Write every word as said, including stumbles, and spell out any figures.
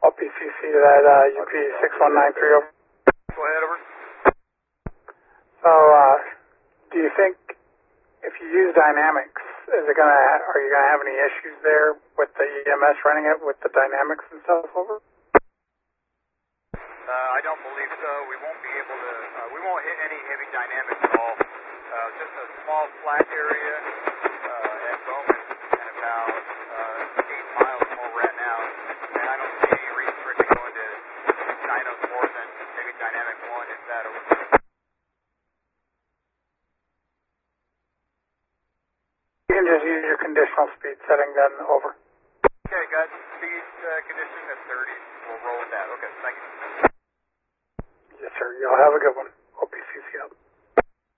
I'll P C C to that uh, U P six one nine three over. Go ahead, over. So, uh, do you think if you use Dynamics, is it gonna? Are you gonna have any issues there with the E M S running it with the Dynamics and stuff over? Uh, I don't believe so. We won't be able to. Uh, we won't hit any heavy dynamics at all. Uh, just a small flat area uh, at Bowman, and about uh, eight miles from where we're at now. And I don't see any reason for it to go into dynos more than maybe dynamic one, if that. Over. You can just use your conditional speed setting then over. Okay, got speed uh, conditioning at thirty. We'll roll with that. Okay, thank you. Yes, sir. You'll have a good one.